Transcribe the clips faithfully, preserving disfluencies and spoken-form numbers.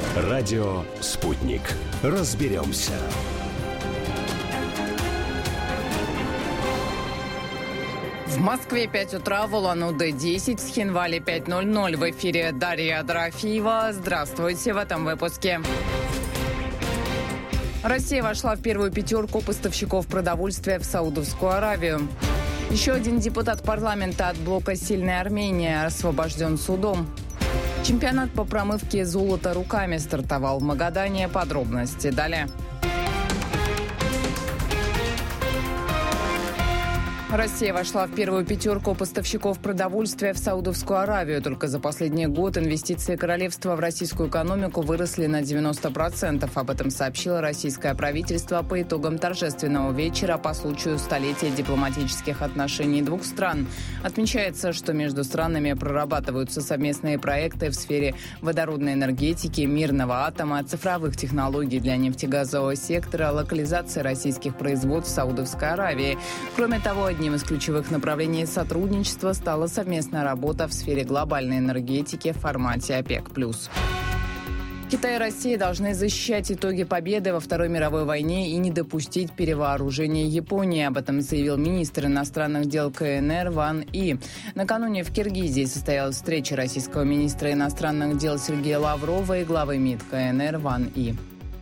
Радио «Спутник». Разберемся. В Москве пять утра, в Улан-Удэ десять, в Схинвале пять ноль ноль. В эфире Дарья Дорофеева. Здравствуйте в этом выпуске. Россия вошла в первую пятерку поставщиков продовольствия в Саудовскую Аравию. Еще один депутат парламента от блока «Сильная Армения» освобожден судом. Чемпионат по промывке золота руками стартовал в Магадане. Подробности далее. Россия вошла в первую пятерку поставщиков продовольствия в Саудовскую Аравию. Только за последний год инвестиции королевства в российскую экономику выросли на девяносто процентов. Об этом сообщило российское правительство по итогам торжественного вечера по случаю столетия дипломатических отношений двух стран. Отмечается, что между странами прорабатываются совместные проекты в сфере водородной энергетики, мирного атома, цифровых технологий для нефтегазового сектора, локализации российских производств в Саудовской Аравии. Кроме того, одним из ключевых направлений сотрудничества стала совместная работа в сфере глобальной энергетики в формате ОПЕК+. Китай и Россия должны защищать итоги победы во Второй мировой войне и не допустить перевооружения Японии. Об этом заявил министр иностранных дел КНР Ван И. Накануне в Киргизии состоялась встреча российского министра иностранных дел Сергея Лаврова и главы МИД КНР Ван И.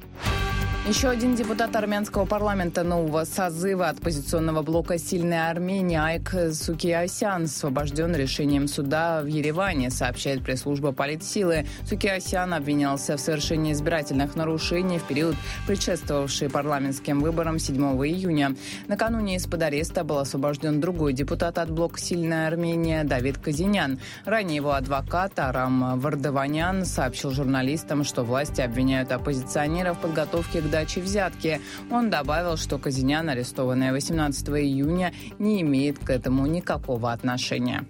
Еще один депутат армянского парламента нового созыва от оппозиционного блока «Сильная Армения» Айк Сукиасян освобожден решением суда в Ереване, сообщает пресс-служба политсилы. Сукиасян обвинялся в совершении избирательных нарушений в период, предшествовавший парламентским выборам седьмого июня. Накануне из-под ареста был освобожден другой депутат от блока «Сильная Армения» Давид Казинян. Ранее его адвокат Арам Вардаванян сообщил журналистам, что власти обвиняют оппозиционеров в подготовке к даче взятки. Он добавил, что Казинян, арестованный восемнадцатого июня, не имеет к этому никакого отношения.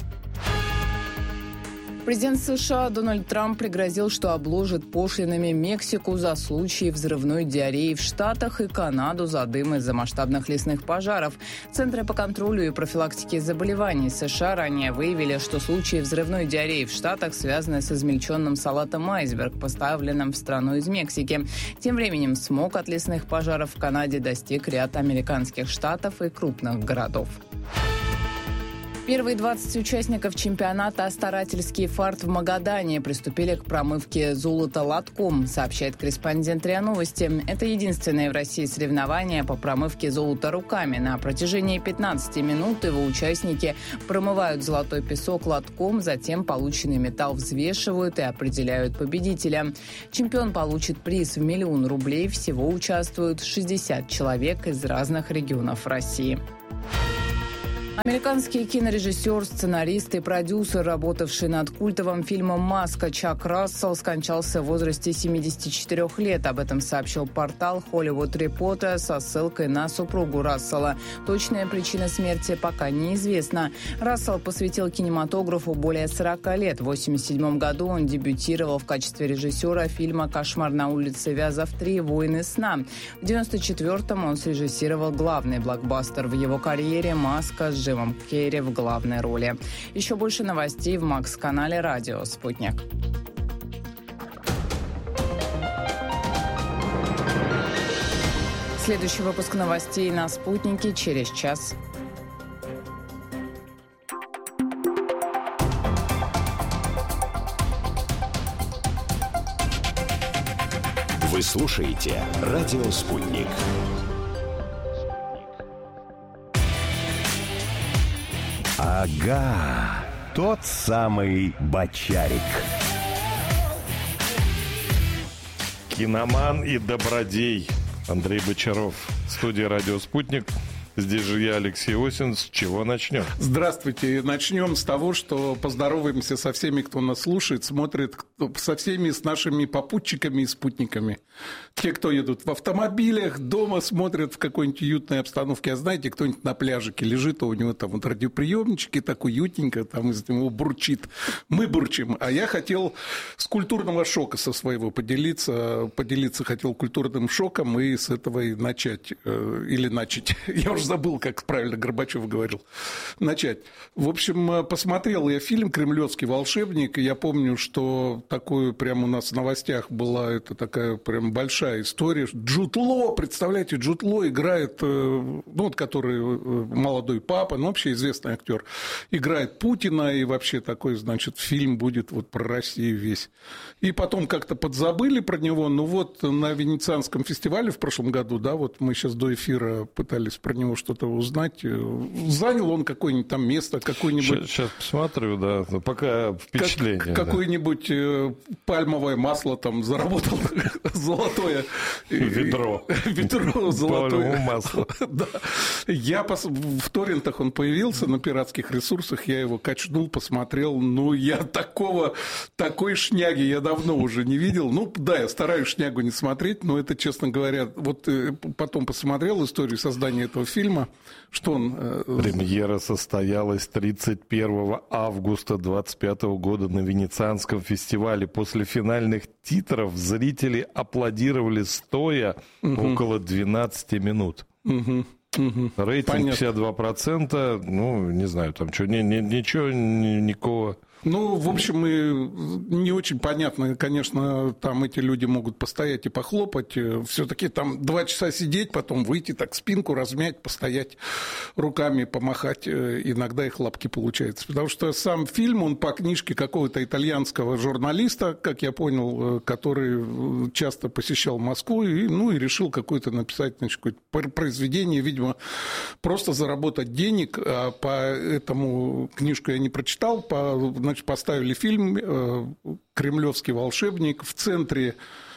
Президент США Дональд Трамп пригрозил, что обложит пошлинами Мексику за случаи взрывной диареи в Штатах и Канаду за дым из-за масштабных лесных пожаров. Центры по контролю и профилактике заболеваний США ранее выявили, что случаи взрывной диареи в Штатах связаны с измельченным салатом айсберг, поставленным в страну из Мексики. Тем временем смог от лесных пожаров в Канаде достиг ряд американских штатов и крупных городов. Первые двадцать участников чемпионата «Старательский фарт» в Магадане приступили к промывке золота лотком, сообщает корреспондент РИА Новости. Это единственное в России соревнование по промывке золота руками. На протяжении пятнадцати минут его участники промывают золотой песок лотком, затем полученный металл взвешивают и определяют победителя. Чемпион получит приз в миллион рублей. Всего участвуют шестьдесят человек из разных регионов России. Американский кинорежиссер, сценарист и продюсер, работавший над культовым фильмом «Маска», Чак Рассел скончался в возрасте семидесяти четырёх лет. Об этом сообщил портал Hollywood Reporter со ссылкой на супругу Рассела. Точная причина смерти пока неизвестна. Рассел посвятил кинематографу более сорока лет. В восемьдесят седьмом году он дебютировал в качестве режиссера фильма «Кошмар на улице Вязов три. Войны сна». В девяносто четвёртом он срежиссировал главный блокбастер в его карьере «Маска» с Джимом Керри в главной роли. Еще больше новостей в Макс-канале «Радио Спутник». Следующий выпуск новостей на «Спутнике» через час. Вы слушаете «Радио Спутник». Ага, тот самый Бочарик. Киноман и добродей Андрей Бочаров в студии «Радио Спутник». Здесь же я, Алексей Осин. С чего начнем? Здравствуйте. Начнем с того, что поздороваемся со всеми, кто нас слушает, смотрит, со всеми с нашими попутчиками и спутниками. Те, кто едут в автомобилях, дома смотрят в какой-нибудь уютной обстановке. А знаете, кто-нибудь на пляжике лежит, а у него там вот радиоприемнички, так уютненько, там из него бурчит. Мы бурчим. А я хотел с культурного шока со своего поделиться. Поделиться хотел культурным шоком и с этого и начать. Или начать. Я уже забыл, как правильно Горбачев говорил. Начать. В общем, посмотрел я фильм «Кремлевский волшебник». Я помню, что такую прямо у нас в новостях была, это такая прям большая история. Джуд Лоу, представляете, Джуд Лоу играет, ну, вот который молодой папа, ну, вообще известный актер, играет Путина, и вообще такой, значит, фильм будет вот про Россию весь. И потом как-то подзабыли про него, ну, вот на Венецианском фестивале в прошлом году, да, вот мы сейчас до эфира пытались про него что-то узнать, занял он какое-нибудь там место, какое-нибудь... Сейчас посмотрю, да, пока впечатление. Как, да. Какое-нибудь пальмовое масло там заработал золотое. Ведро. Ведро золотое. Пальмовое масло. Да. Я пос... В торрентах он появился на пиратских ресурсах, я его качнул, посмотрел. Ну, я такого, такой шняги я давно уже не видел. Ну, да, я стараюсь шнягу не смотреть, но это, честно говоря, вот потом посмотрел историю создания этого фильма, что он... Премьера состоялась тридцать первого августа двадцать пятого года на Венецианском фестивале. После финальных титров зрители аплодировали стоя угу. около двенадцати минут. Угу. Угу. Рейтинг Понятно. пятьдесят два процента, ну, не знаю, там что, ни, ни, ничего, ни, никакого... Ну, в общем, и не очень понятно, конечно, там эти люди могут постоять и похлопать, все-таки там два часа сидеть, потом выйти, так спинку размять, постоять руками, помахать, иногда их лапки получается. Потому что сам фильм, он по книжке какого-то итальянского журналиста, как я понял, который часто посещал Москву, и, ну, и решил какое-то написать, значит, какое-то произведение, видимо, просто заработать денег, а по этому книжку я не прочитал, по... Значит, поставили фильм «Кремлевский волшебник». В центре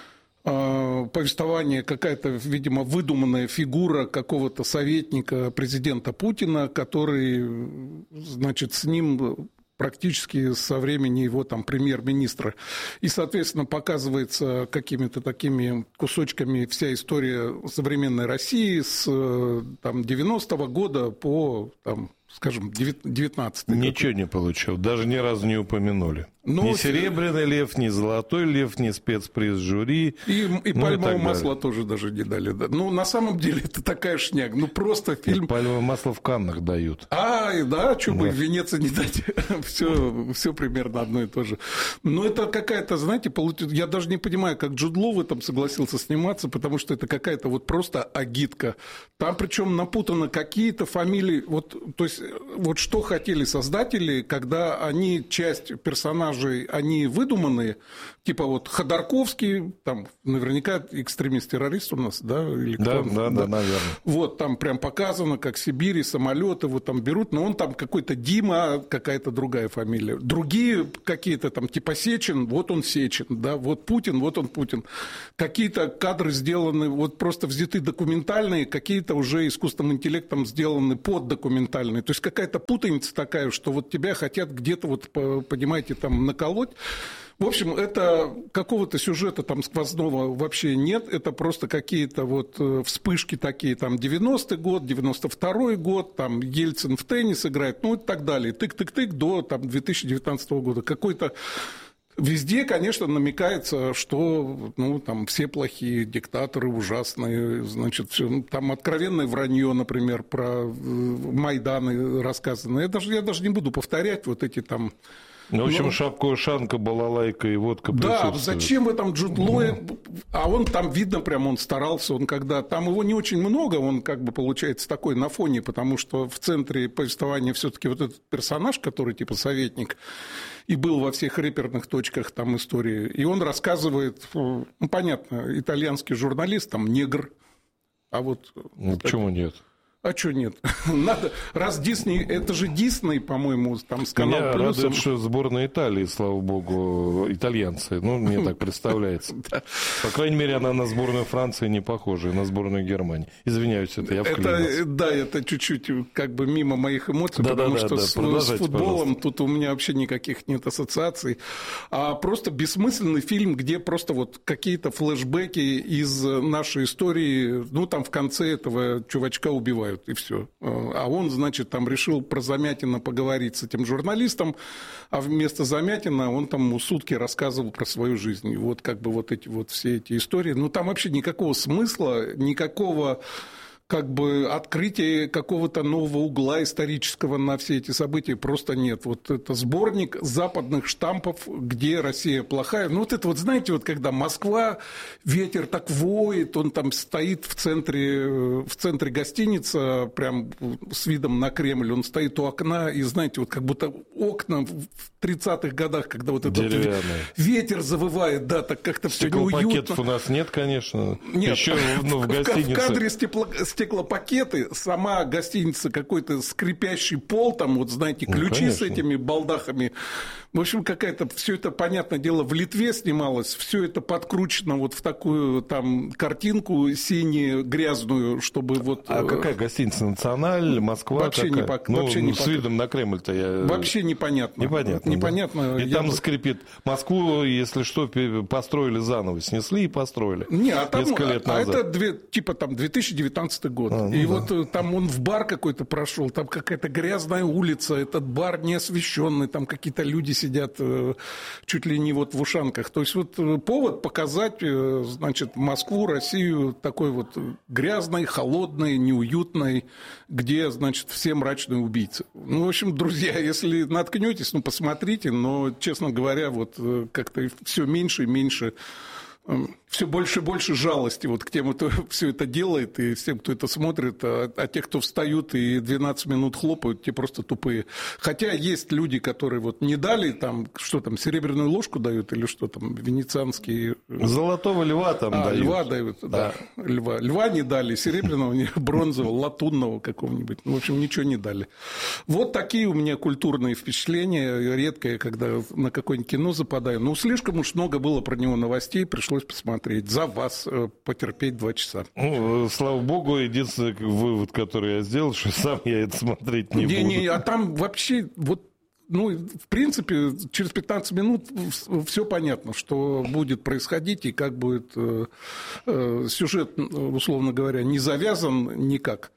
повествования какая-то, видимо, выдуманная фигура какого-то советника президента Путина, который, значит, с ним практически со времени его там премьер-министра. И, соответственно, показывается какими-то такими кусочками вся история современной России с там, девяностого года по... Там, скажем, девятнадцатый. Ничего не получил, даже ни разу не упомянули. Ну, ни серебряный лев, ни золотой лев, ни спецприз жюри. И, и ну, пальмовое масло тоже даже не дали. Да. Ну, на самом деле, это такая шняга. Ну, просто фильм... И пальмовое масло в Каннах дают. А, да, что бы да. в Венеции не дать. все, все примерно одно и то же. Но это какая-то, знаете, я даже не понимаю, как Джуд Лоу в этом согласился сниматься, потому что это какая-то вот просто агитка. Там причем напутано какие-то фамилии. Вот, то есть, вот что хотели создатели, когда они часть персонажей, они выдуманные, типа вот Ходорковский, там наверняка экстремист-террорист у нас, да? Или да, кто? да, да, наверное. Вот там прям показано, как Сибири, самолеты вот там берут, но он там какой-то Дима, какая-то другая фамилия. Другие какие-то там, типа Сечин, вот он Сечин, да, вот Путин, вот он Путин. Какие-то кадры сделаны, вот просто взяты документальные, какие-то уже искусственным интеллектом сделаны поддокументальные. То есть какая-то путаница такая, что вот тебя хотят где-то, вот, понимаете, там наколоть. В общем, это какого-то сюжета там сквозного вообще нет, это просто какие-то вот вспышки такие, там, девяностый год, девяносто второй год, там, Ельцин в теннис играет, ну и так далее, тык-тык-тык до там, две тысячи девятнадцатого года. Какой-то везде, конечно, намекается, что ну, там все плохие, диктаторы ужасные, значит, все, ну, там откровенное вранье, например, про Майданы рассказано. Я даже, я даже не буду повторять вот эти там... Ну, в общем, ну, шапка-ушанка, балалайка и водка да, зачем в этом Джуд Лоу? А он там, видно, прям он старался, он когда... Там его не очень много, он как бы получается такой на фоне, потому что в центре повествования все-таки вот этот персонаж, который типа советник, и был во всех реперных точках там истории, и он рассказывает, ну, понятно, итальянский журналист, там, негр, а вот... Ну, почему нет? А что нет? Надо, раз Дисней, это же Дисней, по-моему, там с Канал Меня Плюсом. радует, что сборная Италии, слава богу, итальянцы. Ну, мне так представляется. По крайней мере, она на сборную Франции не похожа, на сборную Германии. Извиняюсь, это я вклинился. Да, это чуть-чуть как бы мимо моих эмоций, да, потому да, что да, с, да. с футболом тут у меня вообще никаких нет ассоциаций. А просто бессмысленный фильм, где просто вот какие-то флешбеки из нашей истории, ну, там в конце этого чувачка убивают. И все. А он, значит, там решил про Замятина поговорить с этим журналистом, а вместо Замятина он там сутки рассказывал про свою жизнь. И вот как бы вот эти вот все эти истории. Ну, там вообще никакого смысла, никакого как бы открытия какого-то нового угла исторического на все эти события просто нет. Вот это сборник западных штампов, где Россия плохая. Ну, вот это вот, знаете, вот когда Москва, ветер так воет, он там стоит в центре, в центре гостиницы, прям с видом на Кремль, он стоит у окна, и, знаете, вот как будто окна в тридцатых годах, когда вот этот ветер завывает, да, так как-то все неуютно. Стеклопакетов у нас нет, конечно. Нет, еще ну, в гостинице. В кадре стекло, стеклопакеты, сама гостиница, какой-то скрипящий пол, там вот, знаете, ключи ну, с этими балдахами. В общем, какая-то, все это, понятное дело, в Литве снималось, все это подкручено вот в такую там картинку синюю, грязную, чтобы вот... А какая гостиница? Националь, Москва? Вообще какая? не по... ну, вообще не с по... видом на Кремль-то я... Вообще непонятно. Непонятно. Непонятно. Да. И я там бы... скрипит. Москву, если что, построили заново, снесли и построили. Не, а там, несколько лет назад. А это две, типа там две тысячи девятнадцатый год. А, ну и да. вот там он в бар какой-то прошел, там какая-то грязная улица, этот бар не освещенный, там какие-то люди сидят чуть ли не вот в ушанках. То есть вот повод показать, значит, Москву, Россию такой вот грязной, холодной, неуютной, где, значит, все мрачные убийцы. Ну, в общем, друзья, если наткнетесь, ну, посмотрите, но, честно говоря, вот как-то все меньше и меньше, все больше и больше жалости вот к тем, кто все это делает, и всем, кто это смотрит, а, а те, кто встают и двенадцать минут хлопают, те просто тупые. Хотя есть люди, которые вот не дали, там, что там, серебряную ложку дают, или что там, венецианские... Золотого льва там а, дают. Льва дают, да. да. Льва. Льва не дали, серебряного, бронзового, латунного какого-нибудь. В общем, ничего не дали. Вот такие у меня культурные впечатления. Редко я, когда на какое-нибудь кино западаю. Ну, слишком уж много было про него новостей, пришлось посмотреть. За вас потерпеть два часа. Ну, слава богу, единственный вывод, который я сделал, что сам я это смотреть не, не буду. Не, а там вообще, вот, ну, в принципе, через пятнадцать минут все понятно, что будет происходить и как будет э, э, сюжет, условно говоря, не завязан никак.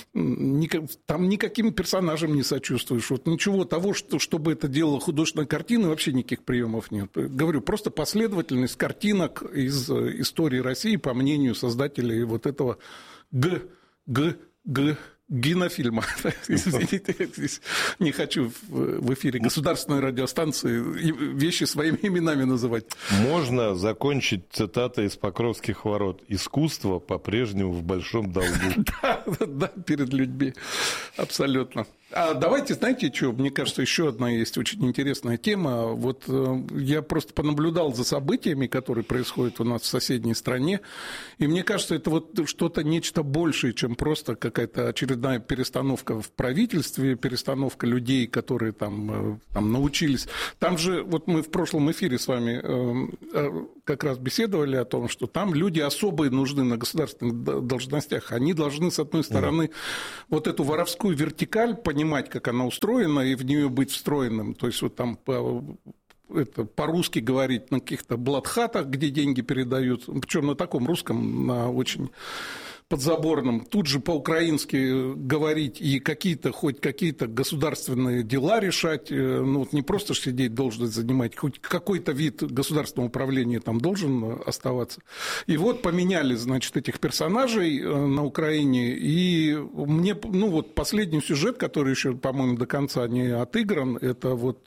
Там никаким персонажам не сочувствуешь. Вот ничего того, что, чтобы это делала художественная картина, вообще никаких приемов нет. Говорю, просто последовательность картинок из истории России, по мнению создателей вот этого Г, Г, Г, кинофильма. Извините, не хочу в эфире государственной радиостанции вещи своими именами называть. Можно закончить цитатой из «Покровских ворот». «Искусство по-прежнему в большом долгу». Да, да, перед людьми. Абсолютно. А давайте, знаете, что, мне кажется, еще одна есть очень интересная тема. Вот я просто понаблюдал за событиями, которые происходят у нас в соседней стране, и мне кажется, это вот что-то, нечто большее, чем просто какая-то очередная перестановка в правительстве, перестановка людей, которые там, там научились. Там же, вот мы в прошлом эфире с вами как раз беседовали о том, что там люди особые нужны на государственных должностях. Они должны, с одной стороны, да. вот эту воровскую вертикаль понимать, как она устроена, и в нее быть встроенным. То есть вот там по, это, по-русски говорить на каких-то блатхатах, где деньги передают, причем на таком русском, на очень подзаборном, тут же по-украински говорить и какие-то, хоть какие-то государственные дела решать, ну вот не просто сидеть, должность занимать, хоть какой-то вид государственного управления там должен оставаться. И вот поменяли, значит, этих персонажей на Украине, и мне, ну вот последний сюжет, который еще, по-моему, до конца не отыгран, это вот...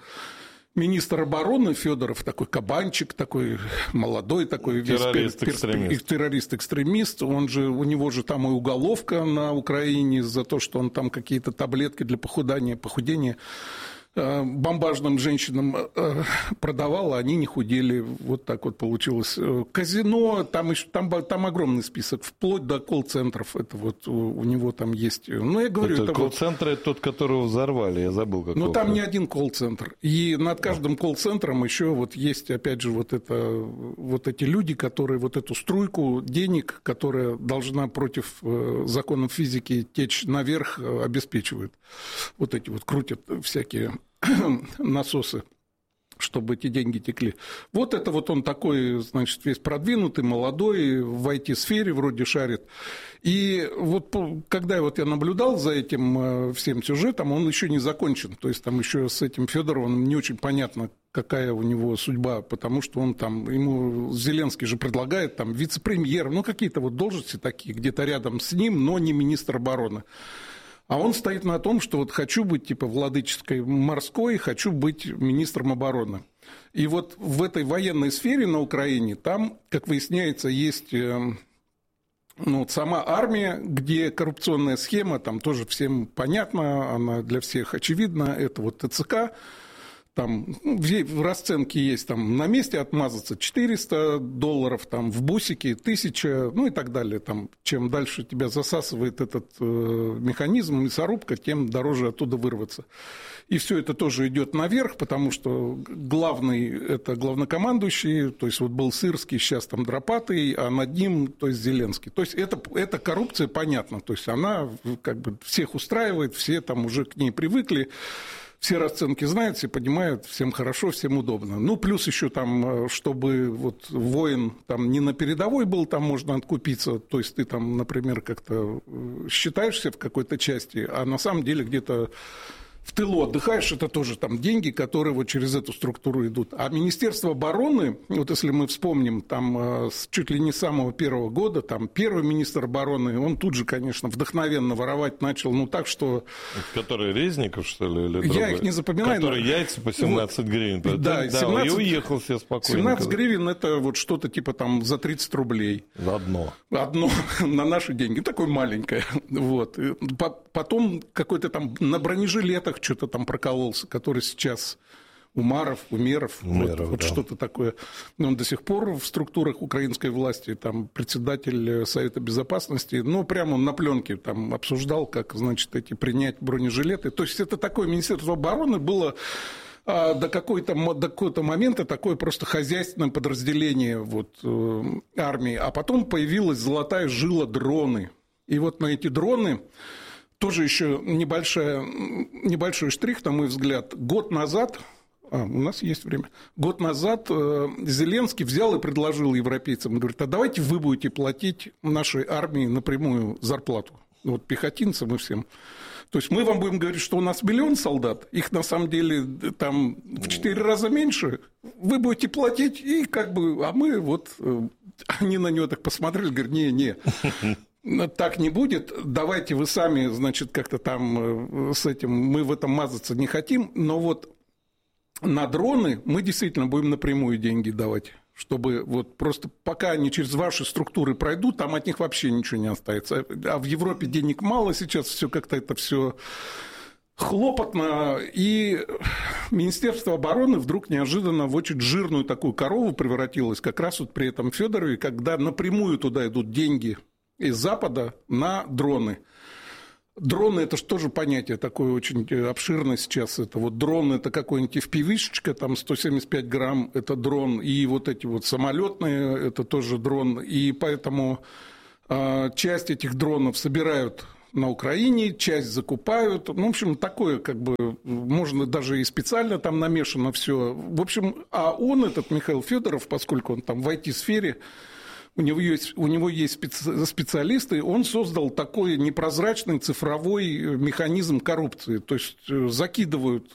Министр обороны Федоров, такой кабанчик, такой молодой, такой террорист-экстремист. террорист-экстремист. Он же, у него же там и уголовка на Украине за то, что он там какие-то таблетки для похудания, похудения бомбажным женщинам продавал, а они не худели. Вот так вот получилось. Казино, там, еще, там, там огромный список, вплоть до колл-центров. Это вот у него там есть. Ну, я говорю, это это колл-центр, вот... это тот, которого взорвали, я забыл, какого. Ну, там не один колл-центр. И над каждым колл-центром еще вот есть, опять же, вот, это, вот эти люди, которые вот эту струйку денег, которая должна против законов физики течь наверх, обеспечивают. Вот эти вот крутят всякие насосы, чтобы эти деньги текли. Вот это вот он такой, значит, весь продвинутый, молодой, в ай ти-сфере вроде шарит. И вот когда вот я наблюдал за этим всем сюжетом, он еще не закончен. То есть там еще с этим Федоровым не очень понятно, какая у него судьба, потому что он там, ему Зеленский же предлагает там вице-премьер, ну какие-то вот должности такие, где-то рядом с ним, но не министр обороны. А он стоит на том, что вот хочу быть типа владыческой морской, хочу быть министром обороны. И вот в этой военной сфере на Украине, там, как выясняется, есть ну, вот сама армия, где коррупционная схема, там тоже всем понятно, она для всех очевидна, это вот ТЦК. Там ну, в расценке есть там на месте отмазаться четыреста долларов, там в бусике тысяча, ну и так далее. Там, чем дальше тебя засасывает этот э, механизм, мясорубка, тем дороже оттуда вырваться. И все это тоже идет наверх, потому что главный это главнокомандующий, то есть вот был Сырский, сейчас там Дропатый, а над ним, то есть Зеленский. То есть это, это коррупция, понятно, то есть она как бы всех устраивает, все там уже к ней привыкли. Все расценки знают, все понимают, всем хорошо, всем удобно. Ну, плюс еще там, чтобы вот воин там не на передовой был, там можно откупиться. То есть ты там, например, как-то считаешься в какой-то части, а на самом деле где-то в тылу отдыхаешь, это тоже там деньги, которые вот через эту структуру идут. А Министерство обороны, вот если мы вспомним, там чуть ли не с самого первого года, там первый министр обороны, он тут же, конечно, вдохновенно воровать начал, ну так что... Который Резников, что ли? Или я их не запоминаю. Который но... яйца по семнадцать вот. Гривен. Да, да, семнадцать... и уехал все спокойно. семнадцать гривен это вот что-то типа там за тридцать рублей. Одно. Одно на наши деньги, такое маленькое. Вот. Потом какой-то там на бронежилетах что-то там прокололся, который сейчас Умаров, Умеров, Умеров вот, да. вот что-то такое. Он до сих пор в структурах украинской власти, там председатель Совета Безопасности, ну, прямо он на пленке там обсуждал, как, значит, эти принять бронежилеты. То есть это такое Министерство обороны было а, до, какой-то, до какого-то момента такое просто хозяйственное подразделение вот, э, армии. А потом появилась золотая жила дроны. И вот на эти дроны... Тоже еще небольшая, небольшой штрих, на мой взгляд. Год назад, а, у нас есть время, год назад э, Зеленский взял и предложил европейцам, говорит, а давайте вы будете платить нашей армии напрямую зарплату, вот пехотинцам и всем. То есть мы вам будем говорить, что у нас миллион солдат, их на самом деле там в четыре раза меньше, вы будете платить, и как бы, а мы вот, э, они на него так посмотрели, говорят, не-не. Так не будет, давайте вы сами, значит, как-то там с этим, мы в этом мазаться не хотим, но вот на дроны мы действительно будем напрямую деньги давать, чтобы вот просто пока они через ваши структуры пройдут, там от них вообще ничего не остается. А в Европе денег мало сейчас, все как-то это все хлопотно, и Министерство обороны вдруг неожиданно в очень жирную такую корову превратилось, как раз вот при этом Федорове, когда напрямую туда идут деньги из Запада на дроны. Дроны – это же тоже понятие такое очень обширное сейчас. Это вот дрон – это какой-нибудь эф пи ви-шечка, там сто семьдесят пять грамм – это дрон, и вот эти вот самолетные – это тоже дрон. И поэтому э, часть этих дронов собирают на Украине, часть закупают. Ну, в общем, такое как бы, можно даже и специально там намешано все. В общем, а он, этот Михаил Федоров, поскольку он там в ай ти-сфере, У него, есть, у него есть специалисты, он создал такой непрозрачный цифровой механизм коррупции. То есть закидывают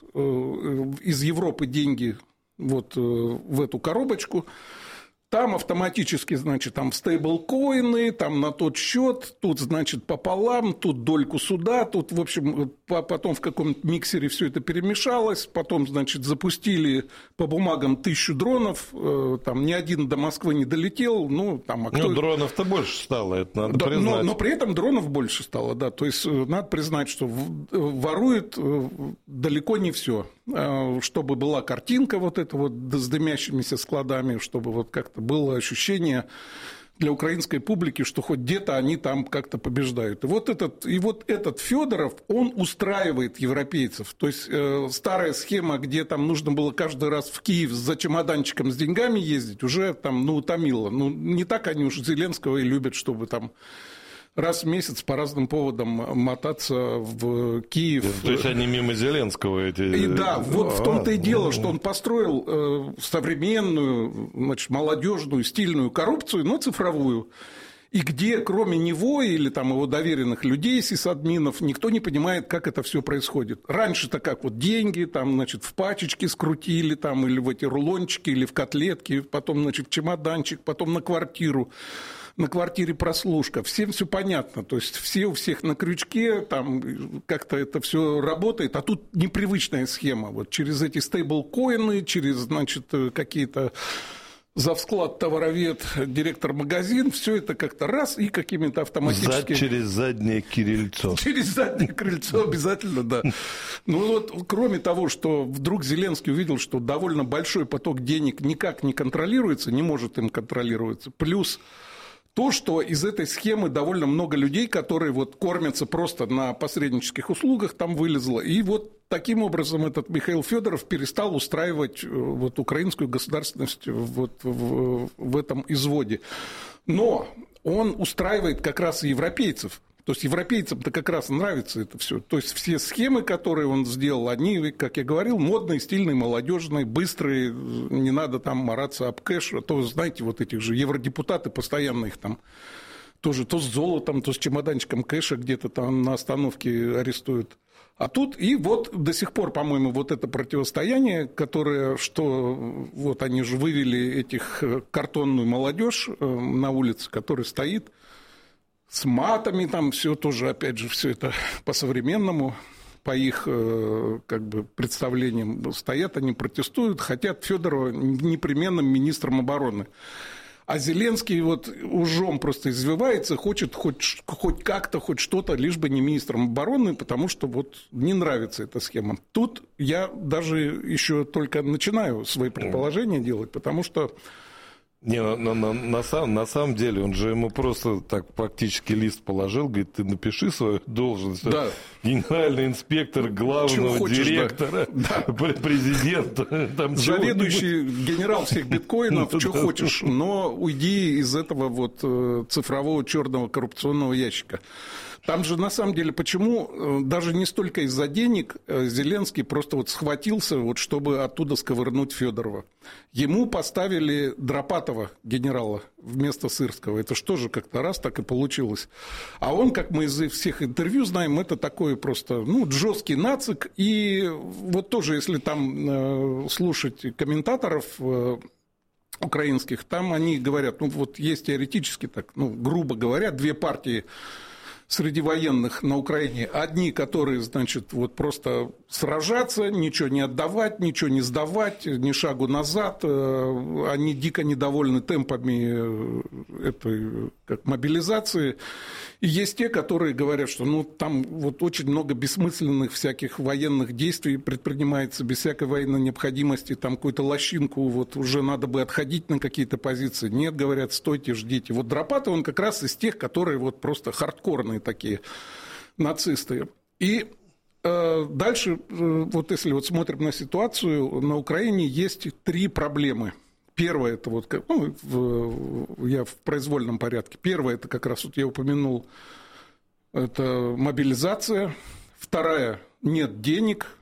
из Европы деньги вот в эту коробочку, там автоматически, значит, там стейблкоины, там на тот счет, тут, значит, пополам, тут дольку сюда, тут, в общем, потом в каком-то миксере все это перемешалось, потом, значит, запустили по бумагам тысячу дронов, там ни один до Москвы не долетел, ну, там... А кто... Ну, дронов-то больше стало, это надо да, признать. Но, но при этом дронов больше стало, да, то есть надо признать, что воруют далеко не все. Чтобы была картинка вот эта вот с дымящимися складами, чтобы вот как-то было ощущение для украинской публики, что хоть где-то они там как-то побеждают. И вот этот, и вот этот Федоров, он устраивает европейцев. То есть э, старая схема, где там нужно было каждый раз в Киев за чемоданчиком с деньгами ездить, уже там, ну, утомило. Ну, не так они уж Зеленского и любят, чтобы там раз в месяц по разным поводам мотаться в Киев. То есть они мимо Зеленского эти... И да, вот в том-то и дело, что он построил э, современную, значит, молодежную, стильную коррупцию, но цифровую. и где, кроме него или там его доверенных людей, сисадминов, никто не понимает, как это все происходит. Раньше-то как вот деньги там, значит, в пачечки скрутили там, или в эти рулончики, или в котлетки, потом, значит, в чемоданчик, потом на квартиру. На квартире прослушка. Всем все понятно. То есть все у всех на крючке, там как-то это все работает. А тут непривычная схема. Вот через эти стейблкоины, через, значит, какие-то завсклад, товаровед, директор магазин, все это как-то раз и какими-то автоматическими... Зад через заднее крыльцо. Через заднее крыльцо обязательно, да. Ну вот, кроме того, что вдруг Зеленский увидел, что довольно большой поток денег никак не контролируется, не может им контролироваться, плюс... То, что из этой схемы довольно много людей, которые вот кормятся просто на посреднических услугах, там вылезло. И вот таким образом этот Михаил Федоров перестал устраивать вот украинскую государственность вот в, в этом изводе. Но он устраивает как раз и европейцев. То есть европейцам-то как раз нравится это все. То есть все схемы, которые он сделал, они, как я говорил, модные, стильные, молодежные, быстрые, не надо там мараться об кэш. А то, знаете, вот этих же евродепутаты постоянно их там тоже то с золотом, то с чемоданчиком кэша где-то там на остановке арестуют. А тут и вот до сих пор, по-моему, вот это противостояние, которое, что вот они же вывели этих картонную молодежь на улице, которая стоит с матами, там все тоже, опять же, все это по-современному, по их как бы представлениям стоят, они протестуют, хотят Федорова непременным министром обороны. А Зеленский вот ужом просто извивается, хочет хоть, хоть как-то, хоть что-то, лишь бы не министром обороны, потому что вот не нравится эта схема. Тут я даже еще только начинаю свои предположения делать, потому что... Не, на, на, на, на, сам, на самом деле, он же ему просто так практически лист положил, говорит, ты напиши свою должность. Да. Генеральный инспектор главного хочешь, директора, да. президента. Там заведующий генерал всех биткоинов, что хочешь, но уйди из этого вот цифрового черного коррупционного ящика. Там же, на самом деле, почему даже не столько из-за денег Зеленский просто вот схватился, вот, чтобы оттуда сковырнуть Федорова. Ему поставили Дропатова, генерала, вместо Сырского. Это что же как-то раз так и получилось. А он, как мы из всех интервью знаем, это такой просто, ну, жесткий нацик. И вот тоже, если там э, слушать комментаторов э, украинских, там они говорят, ну, вот есть теоретически так, ну, грубо говоря, две партии среди военных на Украине. Одни, которые, значит, вот просто сражаться, ничего не отдавать, ничего не сдавать, ни шагу назад. Они дико недовольны темпами этой как, мобилизации. И есть те, которые говорят, что ну, там вот очень много бессмысленных всяких военных действий предпринимается без всякой военной необходимости. Там какую-то лощинку вот уже надо бы отходить на какие-то позиции. Нет, говорят, стойте, ждите. Вот Дропатов, он как раз из тех, которые вот просто хардкорные такие нацисты. И э, дальше, э, вот если вот смотрим на ситуацию, на Украине есть три проблемы. Первое, это вот, ну, в, я в произвольном порядке. Первое, это как раз вот я упомянул, это мобилизация. Вторая, нет денег.